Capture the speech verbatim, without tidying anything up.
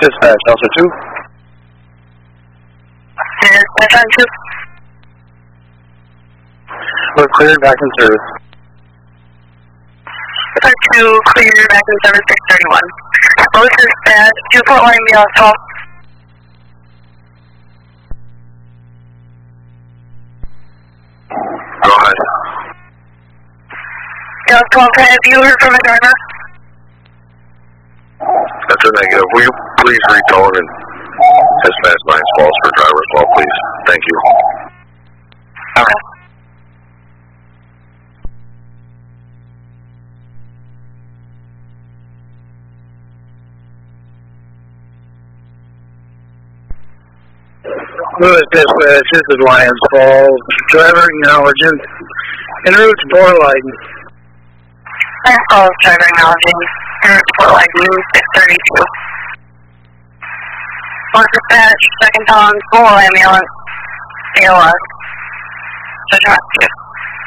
Dispatch, Delta two. Dispatch on two. We're cleared back in service. Dispatch two, clear back in service six thirty-one. Low dispatch, two Fort Wayne Beyond twelve. Go ahead. Beyond twelve, have you heard from a driver? That's a negative. Will you please retone and dispatch nine calls for driver as well, please? Thank you. Okay. Lewis Dispatch, this is Lions Falls. Driver acknowledging. En route to Port Lighton. Lions Falls, driver acknowledging. En route to Port Lighton, six thirty-two. Low dispatch, second tone, full ambulance. A O S. Judgment two.